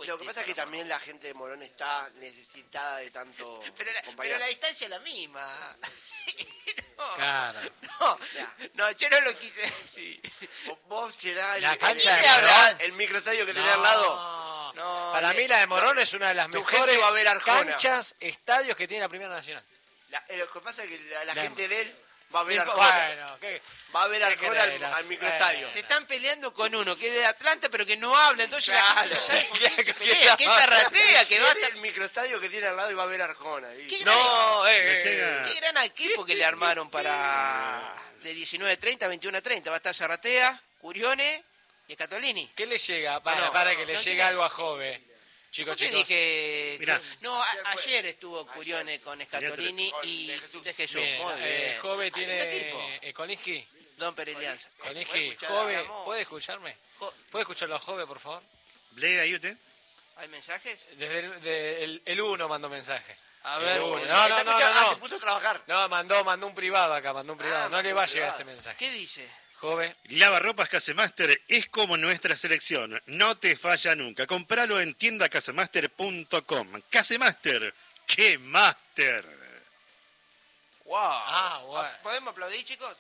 Lo que pasa es que también la gente de Morón está necesitada de tanto pero la distancia es la misma. No, Claro. no, yo no lo quise decir. Vos será La cancha de Morón, el microestadio que tenés al lado. No, Para mí la de Morón es una de las tu mejores gente va a ver Arjona. canchas, estadios que tiene la Primera Nacional. Lo que pasa es que la gente de él va a ver Arjona. Bueno, ¿qué? Va a ver Arjona querés? al microestadio. Se están peleando con uno que es de Atlanta pero que no habla, entonces la gente no sabe con quién se ¿Qué pelea, que es Zarratea, que va a el microestadio que tiene al lado y va a ver Arjona. ¿Qué llega. gran equipo que le armaron para de 19:30 a 21:30. Va a estar Zarratea, Curione y Scatolini. ¿Qué le llega? No, para que le no llegue tiene- algo a Jove. Chicos, ¿Por qué chicos. dije? Mirá. No, ayer estuvo Curione con Scatolini Con y De Jesús. de Jesús. Muy bien. Jove Lindo tiene... equipo. Koniski. Don Perelianza. Koniski. escuchar, Jove, amor. ¿puede escucharme? ¿Puede escucharlo a Jove, por favor? Lee ahí usted. ¿Hay mensajes? Desde el 1 mandó mensaje. A El ver. uno. Está No. escuchando- se puso a trabajar. No, mandó un privado acá, mandó un privado. No le va a llegar ese mensaje. ¿Qué dice? Jove. Lavarropas Casemaster es como nuestra selección. No te falla nunca. Compralo en tiendacasemaster.com. Casemaster. ¡Qué máster! ¡Wow! Ah, bueno. ¿Podemos aplaudir, chicos?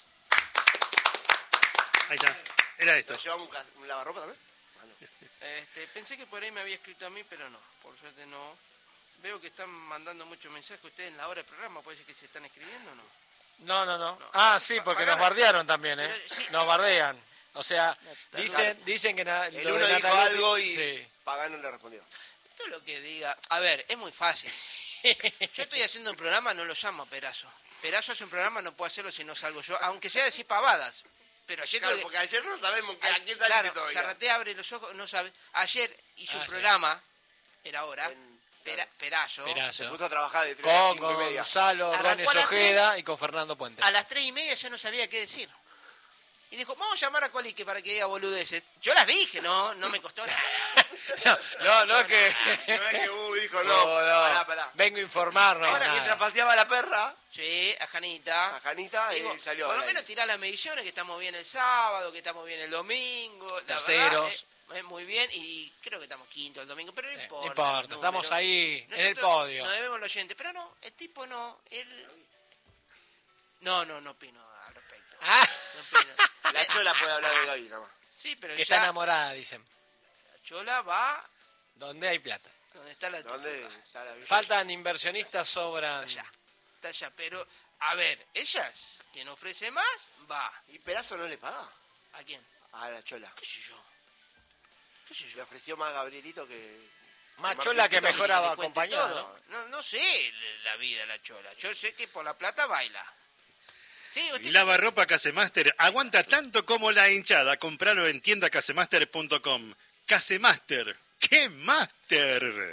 Ahí está. Era esto. ¿Nos llevamos un lavarropa también? Pensé que por ahí me había escrito a mí, pero no. Por suerte no. Veo que están mandando muchos mensajes ustedes en la hora del programa. ¿Puede ser que se están escribiendo o no? No. Ah, sí, porque nos bardearon también, ¿eh? Pero, sí. Nos bardean. O sea, Claro. dicen que... El lo uno de dijo Nataletti- algo y Sí. Pagano le respondió. Todo lo que diga... A ver, es muy fácil. Yo estoy haciendo un programa, no lo llamo a Perazo. Perazo hace un programa, no puedo hacerlo si no salgo yo. Aunque sea decir pavadas. Pero ayer... Claro, porque ayer no sabemos a quién está Claro, todavía. Zarratea abre los ojos, no sabe. Ayer hizo un sí. programa, era hora, En- Perazo. Se Perazo. puso a trabajar de 3 a Con 5 y media. Gonzalo Arrancó Rones a las Ojeda y con Fernando Puente. A las 3:30 yo no sabía qué decir. Y dijo, vamos a llamar a Colique para que diga boludeces. Yo las dije, no me costó nada. No es que... No es que dijo no. Pará. Vengo a informarnos. Ahora, mientras paseaba la perra, Sí, a Janita. a Janita, Digo, salió. por lo al menos aire. tirar las mediciones, que estamos bien el sábado, que estamos bien el domingo. La Terceros. verdad, muy bien, y creo que estamos quinto el domingo, pero no importa. No importa, los estamos números. ahí en el Nosotros podio. Nos debemos los oyentes, pero no, el tipo no, él... No opino al respecto. Ah, No opino. La Chola puede hablar de Gaby nada más. Sí, pero que ya está enamorada, dicen. la Chola va ¿Dónde hay plata? donde está la ¿Dónde tufa. está la vida? Faltan inversionistas, sobran... Está allá, pero, a ver, ellas, quien ofrece más, va. ¿Y Perazo no le paga? ¿A quién? A la Chola. ¿Qué sé yo? Le ofreció más a Gabrielito que... Machola que Martincito, mejor Que te cuente acompañado. todo. No sé la vida de la Chola. Yo sé que por la plata baila. Sí, usted Lavarropa Casemaster aguanta tanto como la hinchada. Compralo en tiendacasemaster.com. Casemaster. ¡Qué máster!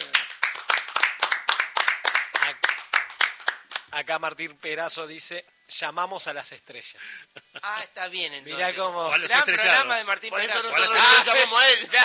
Acá Martín Perazo dice, llamamos a las estrellas. está bien entonces. Mirá cómo... ¿Cuál? Los Gran estrellados. programa de Martín Por eso Perazo. nosotros Ah, lo llamamos a él.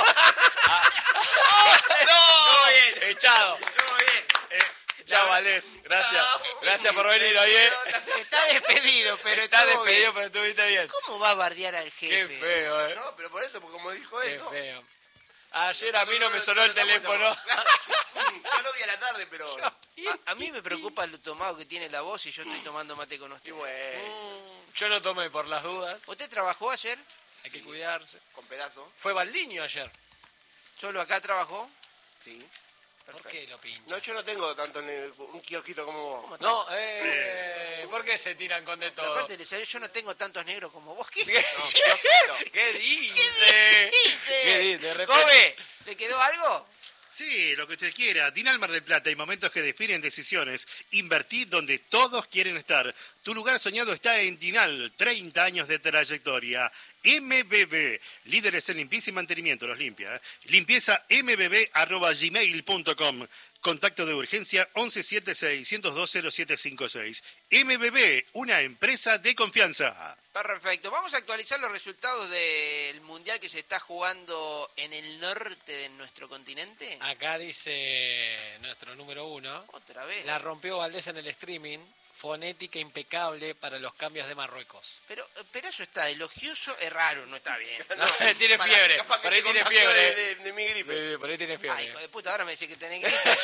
¡No! Bien, echado. Todo bien. Chao, Valés. Gracias. Chao. Gracias por venir, oye. Está despedido, pero Está estuvo despedido, bien. pero estuviste bien. ¿Cómo va a bardear al Qué jefe? feo, No, pero por eso, porque como dijo Qué eso... feo. Ayer a mí no me sonó el teléfono. Yo lo vi a la tarde, pero... A mí me preocupa lo tomado que tiene la voz y yo estoy tomando mate con usted. Y bueno, Yo no tomé por las dudas. ¿Usted trabajó ayer? Hay que cuidarse. con Perazo. Fue Baldiño ayer. ¿Solo acá trabajó? Sí. ¿Por qué lo pincha? No, yo no tengo tanto un kiosquito como vos. No, ¿por qué se tiran con de Pero todo? aparte le salió, yo no tengo tantos negros como vos. ¿Qué, ¿Qué dice? ¿Qué dice? De repente- Gobe, ¿le quedó algo? Sí, lo que usted quiera. Dinal Mar del Plata y momentos que definen decisiones. Invertir donde todos quieren estar. Tu lugar soñado está en Dinal. 30 años de trayectoria. MBB. Líderes en limpieza y mantenimiento. Los limpia. Limpieza mbb@gmail.com. Contacto de urgencia 1176-102-0756. MBB, una empresa de confianza. Perfecto. Vamos a actualizar los resultados del mundial que se está jugando en el norte de nuestro continente. Acá dice nuestro número 1. Otra vez. La rompió Valdés en el streaming. fonética impecable para los cambios de Marruecos. Pero eso está elogioso, es raro, no está bien. Tiene fiebre, Capaz que por ahí te tiene contagió fiebre. de mi gripe. Por ahí tiene Ay, fiebre. hijo de puta, ahora me dice que tenés gripe.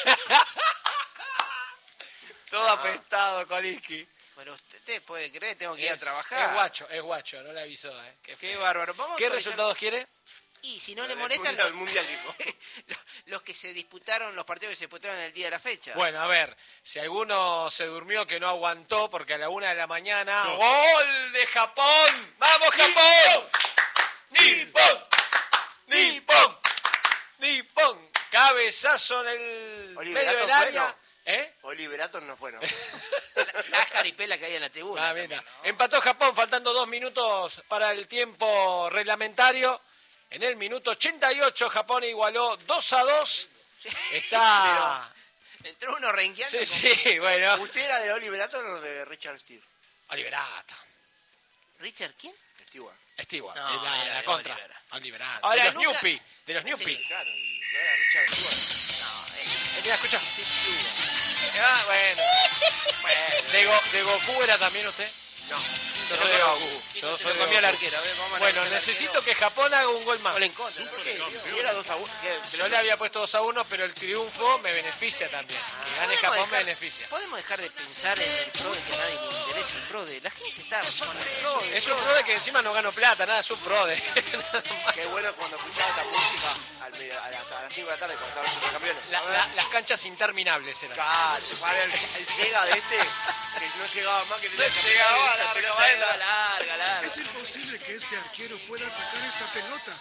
Todo apestado, Koliski. Pero usted puede creer, tengo que ir a Es trabajar. guacho, no le avisó. Qué Qué feo. bárbaro. Vamos ¿Qué a revisar- resultados quiere? Y si no le El molestan mundial, el mundial, dijo. los que se disputaron, los partidos que se disputaron en el día de la fecha. Bueno, a ver, si alguno se durmió que no aguantó, porque a la 1 de la mañana, Yo. ¡gol de Japón! ¡Vamos, Japón! ¡Nippon! ¡Nippon! ¡Nippon! Cabezazo en el Oliver medio del Atom fue, área. ¿no? ¿Eh? Oliver Atom no fue, ¿no? La caripela que hay en la tribuna. Ah, mira. también, ¿no? Empató Japón, faltando 2 minutos para el tiempo reglamentario. En el minuto 88, Japón igualó 2-2. Está... Entró uno renqueando. Sí, bueno. ¿Usted era de Oliver Atom o de Richard Steele? Oliverato. ¿Richard quién? Stewart. Stewart, No, es la era de contra. Oliver. Oliverato. Ahora, de los nunca- Newpie. De los Newpie. Sí. Claro, y no era Richard Stewart. Mira, escucha. Steve Stewart. Ah, bueno. ¿De Goku era también usted? No. Yo soy de Goku. Yo Se soy lo de comió el Goku. arquero. A ver, vamos a Bueno, analizar el necesito arquero. que Japón haga un gol más. Gol en contra. ¿Por qué? Y era 2-1. Yo le había puesto 2-1, pero el triunfo me beneficia también. Que gane ¿Podemos Japón me dejar- beneficia. Podemos dejar de pensar en el pro de que a nadie le interesa el pro de. La gente está con el pro de. Es un pro de que encima no gano plata, nada, es un pro de. Qué bueno cuando escuchaba esta música a las 5 de la tarde cuando estaban los supercampeones. Las canchas interminables eran. Claro, para el llega de este, que no llegaba más que tenía que llegaba, pegar, larga, la pelota baila. era larga. ¿Es imposible que este arquero pueda sacar esta pelota?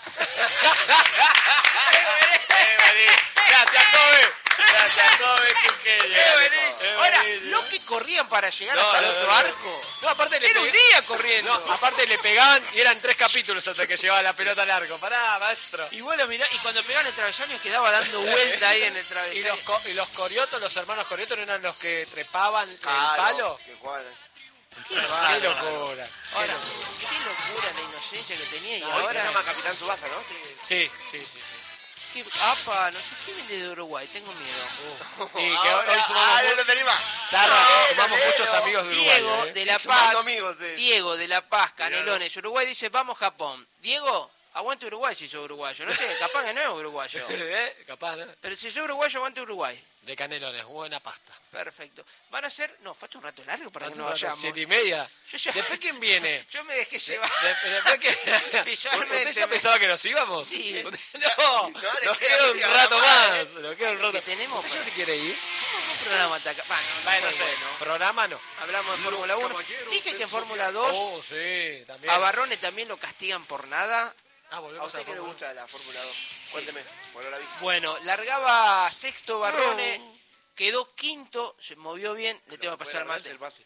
Gracias, Kobe. Gracias, Kobe. Qué genio. Ahora, lo que corrían para llegar hasta el otro arco. No, aparte le Era un pegaban. día corriendo. No, aparte le pegaban y eran 3 capítulos hasta que llevaba la pelota al arco. Pará, maestro. Y bueno, mirá, y cuando pegaban el travesaño quedaba dando vuelta ahí en el Y travesaño. y los coriotos, los hermanos coriotos, ¿no eran los que trepaban el palo? Que jugaban. Qué locura. Ahora, qué locura la inocencia que tenía y Ahora se ahora... llama Capitán Subasa, ¿no? Sí, sí, sí. ¿Qué, apa, no sé qué viene de Uruguay, tengo miedo. Y que hoy sumamos, no te animás. Zarra, No, sumamos no, muchos no. amigos de Uruguay. Diego ¿eh? de La Sumando Paz, amigos de- Diego de La Paz, Canelones, Uruguay dice, vamos Japón. Diego, aguante Uruguay si sos uruguayo. No sé, capaz que no es uruguayo. Capaz, ¿no? Pero si sos uruguayo, aguante Uruguay. De Canelones, buena pasta. Perfecto. Van a ser, no, falta un rato largo para que nos vayamos. 7:30. Yo ya- ¿Después quién viene? Yo me dejé llevar. Después que... Visualmente ¿Usted ya me- pensaba que nos íbamos? Sí. No, No, nos le queda queda un media rato hora más. más, Nos queda un rato. Que tenemos ¿Usted ya para- se quiere ir? Un programa hasta acá. Bueno, No sé. bueno. Programa no. Hablamos de Fórmula 1. caballeros Dije que del en Fórmula 2 Oh, sí, también. a Barrone también lo castigan por nada. Ah, ¿A volvemos usted a qué le Fórmula. gusta la Fórmula 2? Cuénteme, bueno, la vi. Bueno, largaba sexto Barrone, quedó quinto, se movió bien, le tengo que pasar mate. el pase.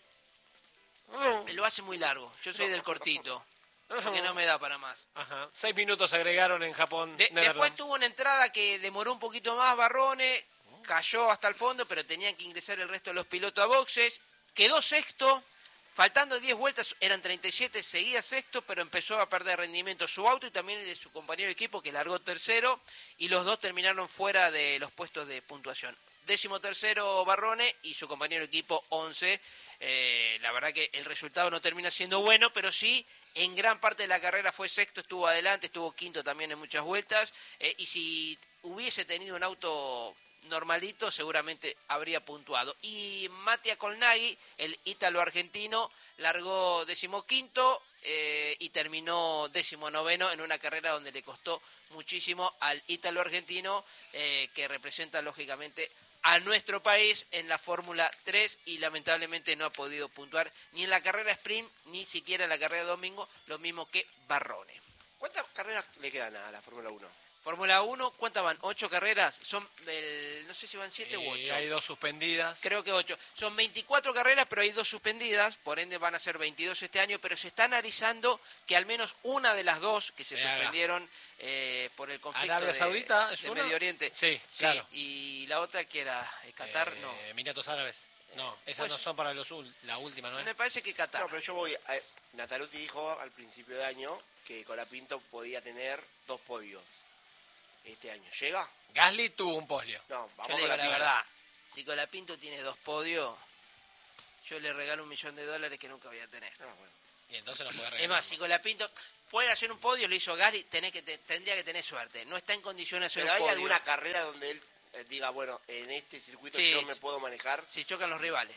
Me lo hace muy largo, yo soy del cortito, que no me da para más. Ajá. 6 minutos agregaron en Japón. Netherlands. Después tuvo una entrada que demoró un poquito más Barrone, cayó hasta el fondo, pero tenían que ingresar el resto de los pilotos a boxes, quedó sexto, faltando 10 vueltas, eran 37, seguía sexto, pero empezó a perder rendimiento su auto y también el de su compañero de equipo que largó tercero, y los dos terminaron fuera de los puestos de puntuación. 13º Barrone y su compañero de equipo 11. La verdad que el resultado no termina siendo bueno, pero sí en gran parte de la carrera fue sexto, estuvo adelante, estuvo quinto también en muchas vueltas, y si hubiese tenido un auto normalito seguramente habría puntuado. Y Mattia Colnaghi, el ítalo-argentino, largó 15º y terminó 19º en una carrera donde le costó muchísimo al ítalo-argentino, que representa lógicamente a nuestro país en la Fórmula 3 y lamentablemente no ha podido puntuar ni en la carrera sprint ni siquiera en la carrera de domingo, lo mismo que Barrone. ¿Cuántas carreras le quedan a la Fórmula 1? Fórmula 1, ¿cuántas van? 8 carreras, son no sé si van 7 u Y 8. hay 2 suspendidas. Creo que 8. Son 24 carreras, pero hay 2 suspendidas, por ende van a ser 22 este año, pero se está analizando que al menos una de las 2 que se Se haga. suspendieron por el conflicto Arabia Saudita, ¿es de una? Medio Oriente. Sí, claro. Y la otra que era Qatar, no. Emiratos Árabes. No, esas Pues- no son para la última, ¿no es? Me parece que Qatar. No, pero yo voy. Nataluti dijo al principio de año que Colapinto podía tener 2 podios este año. ¿Llega? Gasly tuvo un polio. No, Yo vamos le con digo la Colapinto. verdad, si Colapinto tiene 2 podios, yo le regalo $1 millón que nunca voy a tener. Y entonces no puede regalar. Es más, si Colapinto puede hacer un podio, lo hizo Gary, tendría que tener suerte. No está en condiciones de hacer Pero un hay podio. alguna carrera donde él diga, bueno, en este circuito Sí, yo me puedo manejar. Si chocan los rivales.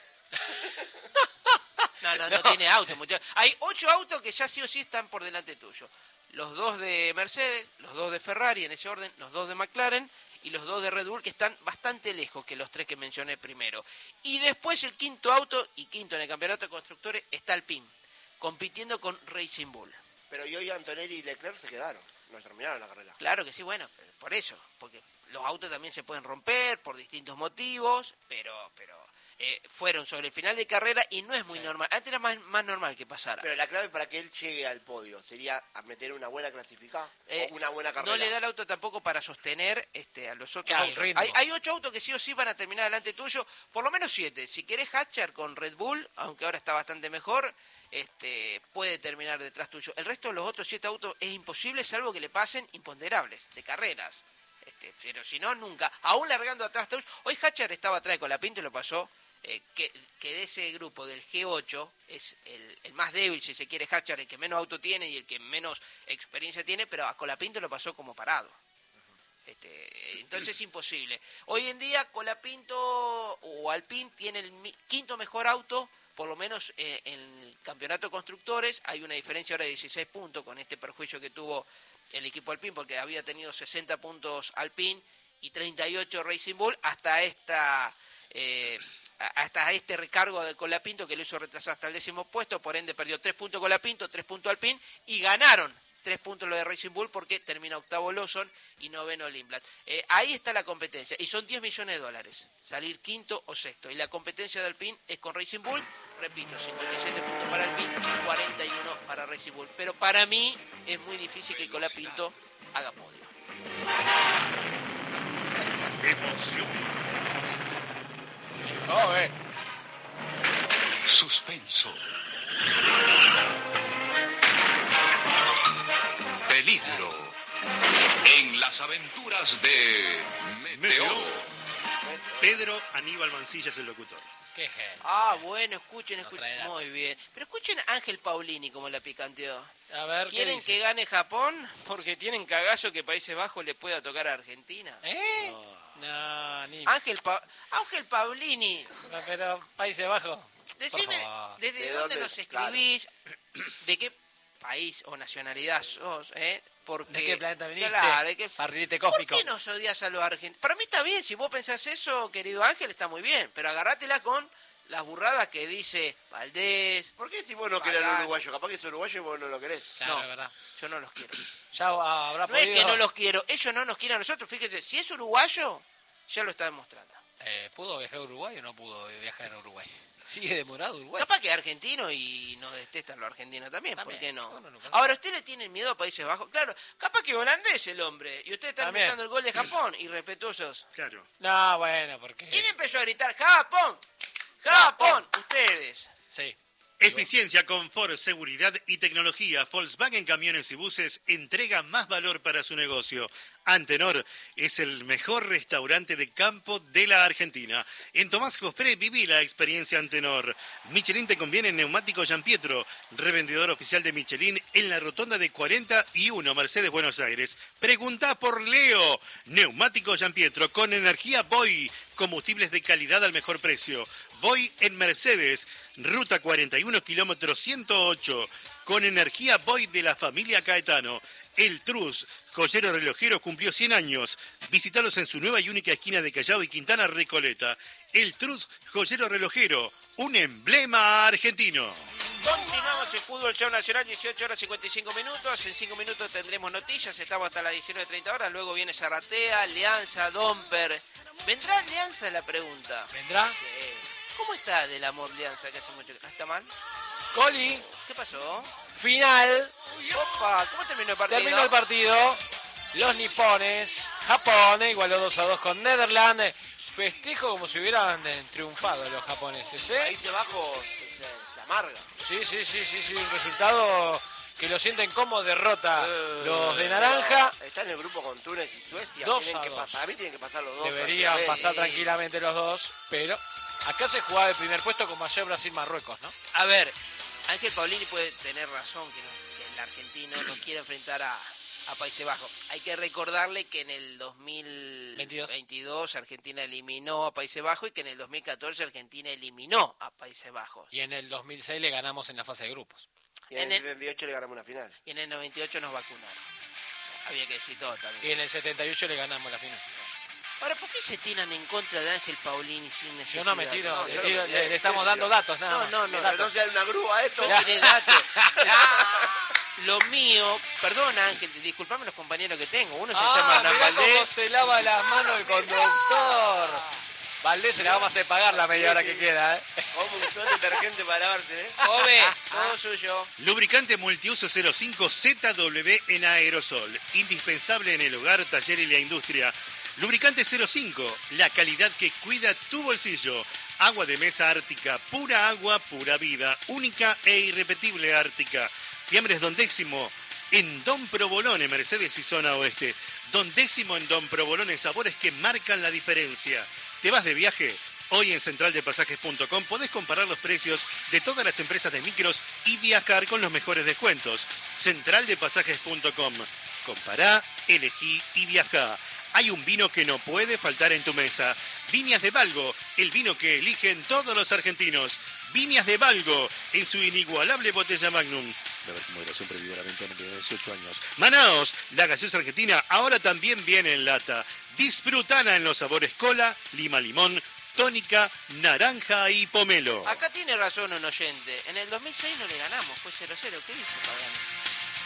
No tiene auto, muchachos. Hay 8 autos que ya sí o sí están por delante tuyo. Los 2 de Mercedes, los 2 de Ferrari en ese orden, los 2 de McLaren y los 2 de Red Bull, que están bastante lejos que los 3 que mencioné primero. Y después el quinto auto, y quinto en el campeonato de constructores, está Alpine, compitiendo con Racing Bull. Pero hoy Antonelli y Leclerc se quedaron, no terminaron la carrera. Claro que sí, bueno, por eso, porque los autos también se pueden romper por distintos motivos, pero fueron sobre el final de carrera y no es muy normal. Antes era más normal que pasara. Pero la clave para que él llegue al podio sería a meter una buena clasificada o una buena carrera. No le da el auto tampoco para sostener a los otros Claro, el autos. ritmo. Hay 8 autos que sí o sí van a terminar delante tuyo, por lo menos 7. Si querés Hatcher con Red Bull, aunque ahora está bastante mejor, puede terminar detrás tuyo. El resto de los otros 7 autos es imposible, salvo que le pasen imponderables de carreras. Pero si no, nunca. Aún largando atrás tuyo. Hoy Hatcher estaba atrás de Colapinto y lo pasó. Que de ese grupo del G8 es el más débil, si se quiere, Hatcher, el que menos auto tiene y el que menos experiencia tiene, pero a Colapinto lo pasó como parado. Entonces es imposible. Hoy en día Colapinto o Alpine tiene el quinto mejor auto, por lo menos en el campeonato de constructores. Hay una diferencia ahora de 16 puntos con este perjuicio que tuvo el equipo Alpine, porque había tenido 60 puntos Alpine y 38 Racing Bull hasta este recargo de Colapinto que lo hizo retrasar hasta el 10º puesto, por ende perdió 3 puntos Colapinto, 3 puntos Alpine y ganaron 3 puntos lo de Racing Bull porque termina octavo Lawson y noveno Lindblad. Ahí está la competencia y son $10 millones, salir quinto o sexto. Y la competencia de Alpine es con Racing Bull, repito, 57 puntos para Alpine y 41 para Racing Bull. Pero para mí es muy difícil que Colapinto haga podio. Emoción. Suspenso. Peligro. En las aventuras de Meteoro. Pedro Aníbal Mancilla es el locutor. Qué genio. Bueno, escuchen. traerá. Muy bien. Pero escuchen a Ángel Paulini como la picanteó. A ver, ¿qué ¿Quieren dice? que gane Japón? Porque tienen cagazo que Países Bajos le pueda tocar a Argentina. No, ni... Ángel Paulini, Pero Países Bajos. decime, Por favor. ¿desde ¿De dónde dónde? nos escribís? ¿De qué país o nacionalidad sos? Porque, ¿De qué planeta viniste? Claro, ¿de qué? Barrilete ¿Por cósmico. qué nos odias a los argentinos? Para mí está bien, si vos pensás eso, querido Ángel, está muy bien. Pero agarrátela con las burradas que dice Valdés. ¿Por qué decís vos no querés al uruguayo? Capaz que es uruguayo y vos no lo querés. Claro, No. es verdad. Yo no los quiero. Ya habrá No es podido... que no los quiero, ellos no nos quieren a nosotros. Fíjese, si es uruguayo, ya lo está demostrando. ¿Pudo viajar a Uruguay o no pudo viajar a Uruguay? ¿Sigue demorado Uruguay? Capaz que es argentino y nos detestan los argentinos también, ¿por También. qué no? Uno nunca Ahora, sabe. ¿usted le tiene miedo a Países Bajos? Claro, capaz que holandés el hombre, y usted está También. gritando el gol de Japón, irrespetuosos. Claro. No, bueno, porque... ¿Quién empezó a gritar ¡Japón! ¡Japón! Ustedes. Sí. Eficiencia, confort, seguridad y tecnología. Volkswagen Camiones y Buses entrega más valor para su negocio. Antenor es el mejor restaurante de campo de la Argentina. En Tomás Jofré viví la experiencia Antenor. Michelin te conviene en Neumático Giampietro, revendedor oficial de Michelin en la rotonda de 41 Mercedes Buenos Aires. Pregunta por Leo. Neumático Giampietro con energía Boy. Combustibles de calidad al mejor precio. Voy en Mercedes, ruta 41, kilómetro 108, con energía Voy de la familia Caetano. El Trus, joyero relojero, cumplió 100 años. Visítalos en su nueva y única esquina de Callao y Quintana Recoleta. El Trus, joyero relojero, un emblema argentino. Continuamos el Fútbol Show Nacional, 18 horas 55 minutos. En 5 minutos tendremos noticias, estamos hasta las 19:30 horas. Luego viene Zarratea, Alianza, Domper. ¿Vendrá Alianza? La pregunta. ¿Vendrá? ¿Cómo está del amor Alianza que hace mucho? ¿Está mal? Coli, ¿Qué pasó? final. Opa, ¿cómo terminó el partido? Terminó el partido. Los nipones. Japón igualó 2-2 con Netherlands. Festejo como si hubieran triunfado los japoneses, ¿eh? Países Bajos se amarga. Sí. Un resultado que lo sienten como derrota los de naranja. Está en el grupo con Túnez y Suecia. 2-2. Para mí tienen que pasar los dos. Deberían tranquilamente. pasar tranquilamente los dos, pero Acá se jugaba el primer puesto como ayer Brasil-Marruecos, ¿no? A ver, Ángel Paulini puede tener razón que el argentino no quiere enfrentar a Países Bajos. Hay que recordarle que en el 2022 Argentina eliminó a Países Bajos y que en el 2014 Argentina eliminó a Países Bajos. Y en el 2006 le ganamos en la fase de grupos. Y en el 78 le ganamos una final. Y en el 98 nos vacunaron. Había que decir todo también. Y en el 78 le ganamos la final. Ahora, ¿por qué se tiran en contra de Ángel Paulini sin necesidad? Yo no me tiro, No, le estamos dando datos, nada más. No, Pero no sea una grúa esto. No tiene datos. Lo mío, perdona Ángel, disculpame los compañeros que tengo. Uno se llama Hernán mirá cómo Valdés. se lava las manos el conductor. Valdés se la vamos a hacer pagar la media hora que queda, ¿eh? Como un sol detergente para lavarte, ¿eh? Ove, todo suyo. Lubricante multiuso 05 ZW en aerosol. Indispensable en el hogar, taller y la industria. Lubricante 05, la calidad que cuida tu bolsillo. Agua de mesa Ártica, pura agua, pura vida. Única e irrepetible Ártica. Fiambres Don Décimo en Don Provolone, Mercedes y Zona Oeste. Don Décimo en Don Provolone, sabores que marcan la diferencia. ¿Te vas de viaje? Hoy en centraldepasajes.com podés comparar los precios de todas las empresas de micros y viajar con los mejores descuentos. Centraldepasajes.com. Compará, elegí y viajá. Hay un vino que no puede faltar en tu mesa. Viñas de Valgo, el vino que eligen todos los argentinos. Viñas de Valgo, en su inigualable botella Magnum. Beber con moderación, previamente a menores de 18 años. Manaos, la gaseosa argentina, ahora también viene en lata. Disfrutana en los sabores cola, lima limón, tónica, naranja y pomelo. Acá tiene razón un oyente. En el 2006 no le ganamos, fue 0-0. ¿Qué dice Pagani?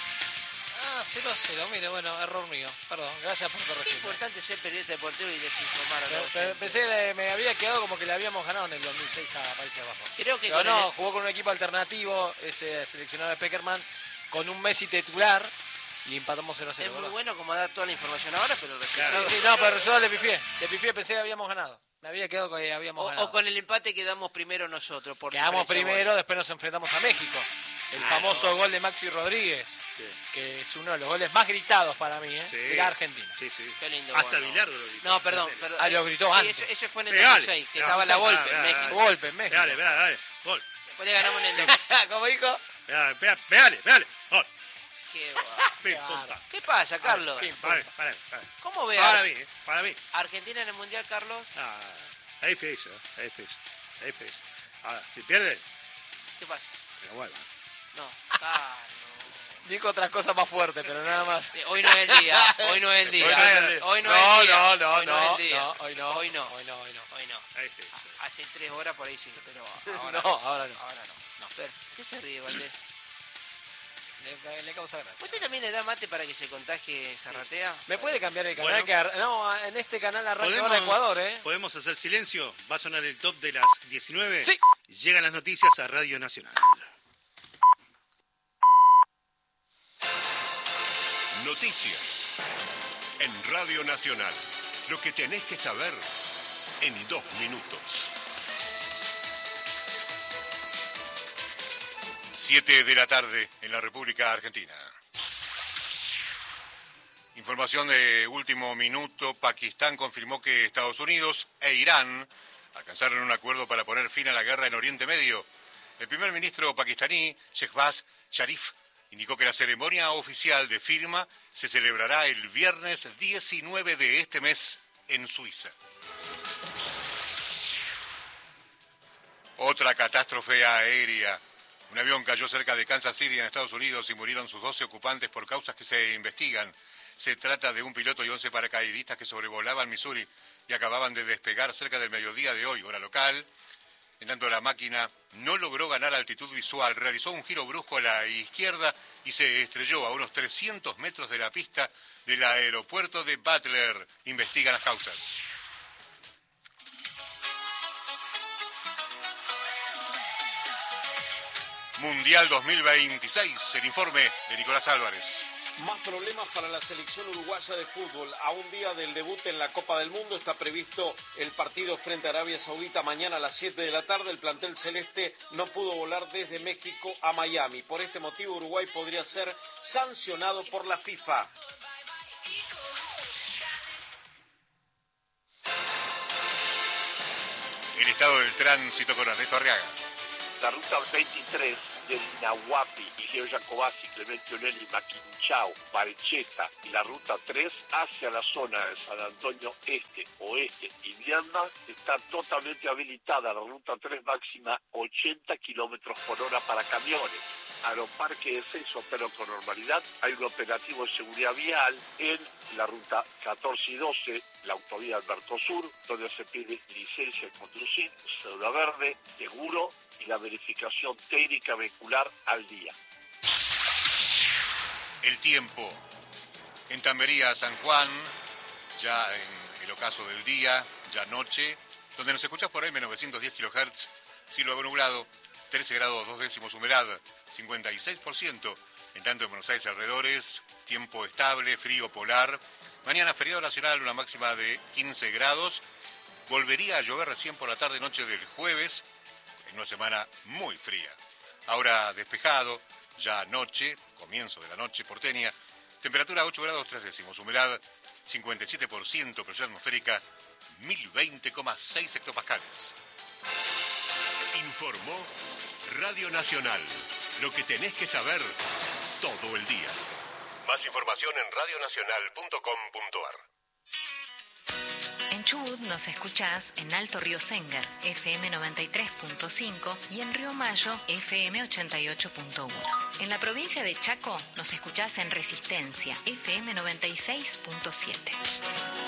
0-0, mire, bueno, error mío. Perdón, gracias por Es corregirme. importante ser periodista deportivo y desinformar a la Pero gente. pensé que me había quedado como que le habíamos ganado en el 2006 a Países Bajos. Creo que Pero con no, el- jugó con un equipo alternativo, ese seleccionado de Peckerman, con un Messi titular y empatamos 0-0. Es muy ¿verdad? bueno como dar toda la información ahora, pero Sí, resultado- sí, no, pero yo le pifié, pensé que habíamos ganado. Me había quedado que habíamos ganado. o con el empate quedamos primero nosotros. Por Quedamos diferencia de primero, goles. después nos enfrentamos a México. El famoso gol de Maxi Rodríguez, que es uno de los goles más gritados para mí, Sí. de la Argentina. Sí, sí. Qué lindo Hasta gol, ¿no? Bilardo lo gritó. No, perdón. Ah, lo gritó sí, antes. Ese fue en el Pegale. 2006, que No, estaba la sí, golpe dale, en dale, México. Golpe en México. Dale, dale, gol. Después le ganamos en el ¿Cómo dijo? Gol. Qué guay. Pim, pum, ta. ¿Qué pasa, Carlos? Para. ¿Cómo ve Para mí. Argentina en el Mundial, Carlos? Es difícil. Ahora, si pierde, ¿Qué pasa? que no vuelva. No, Carlos. Dijo otras cosas más fuertes, pero nada más. Sí, hoy no es el día. Hoy no es el día. Hoy no es el día. Hoy no es el día. No, Hoy no es el día. hoy no. Hoy no. Hoy no. Hoy no. Es difícil. Hace 3 horas por ahí sí, pero ahora No, ahora no. Ahora no. Pero, ¿qué se ríe, Valdés? Le causa gracia. ¿Usted también le da mate para que se contagie Zarratea? ¿Me puede cambiar el canal? Bueno. No, en este canal arranca ahora Ecuador, ¿eh? ¿Podemos hacer silencio? Va a sonar el top de las 19. Sí. Llegan las noticias a Radio Nacional. Noticias en Radio Nacional. Lo que tenés que saber en 2 minutos. 7 de la tarde en la República Argentina. Información de último minuto. Pakistán confirmó que Estados Unidos e Irán alcanzaron un acuerdo para poner fin a la guerra en Oriente Medio. El primer ministro pakistaní, Shehbaz Sharif, indicó que la ceremonia oficial de firma se celebrará el viernes 19 de este mes en Suiza. Otra catástrofe aérea. Un avión cayó cerca de Kansas City en Estados Unidos y murieron sus 12 ocupantes por causas que se investigan. Se trata de un piloto y 11 paracaidistas que sobrevolaban Missouri y acababan de despegar cerca del mediodía de hoy, hora local. En tanto, la máquina no logró ganar altitud visual, realizó un giro brusco a la izquierda y se estrelló a unos 300 metros de la pista del aeropuerto de Butler. Investigan las causas. Mundial 2026, el informe de Nicolás Álvarez. Más problemas para la selección uruguaya de fútbol. A un día del debut en la Copa del Mundo está previsto el partido frente a Arabia Saudita mañana a las 7 de la tarde. El plantel celeste no pudo volar desde México a Miami. Por este motivo, Uruguay podría ser sancionado por la FIFA. El estado del tránsito con Ernesto Arriaga. La ruta 23 del Nahuapi, Igeo Jacobasi, Clemente Onelli, Maquinchao, Barecheta y la ruta 3 hacia la zona de San Antonio Este, Oeste y Viedma está totalmente habilitada. La ruta 3 máxima 80 kilómetros por hora para camiones. Aeroparque de Seis opera con normalidad. Hay un operativo de seguridad vial en la ruta 14 y 12, la autovía Alberto Sur, donde se pide licencia de conducir, cédula verde, seguro y la verificación técnica vehicular al día. El tiempo. En Tambería, San Juan, ya en el ocaso del día, ya noche, donde nos escuchas por M910 kHz, cielo algo nublado, 13 grados 2 décimos humedad, 56%. En tanto en Buenos Aires alrededores, tiempo estable, frío polar. Mañana feriado nacional, una máxima de 15 grados. Volvería a llover recién por la tarde-noche del jueves, en una semana muy fría. Ahora despejado, ya noche, comienzo de la noche porteña. Temperatura 8 grados 3 décimos, humedad 57%, presión atmosférica 1020,6 hectopascales. Informó Radio Nacional. Lo que tenés que saber todo el día. Más información en radionacional.com.ar. En Chubut nos escuchás en Alto Río Sengar, FM 93.5 y en Río Mayo, FM 88.1. En la provincia de Chaco nos escuchás en Resistencia, FM 96.7.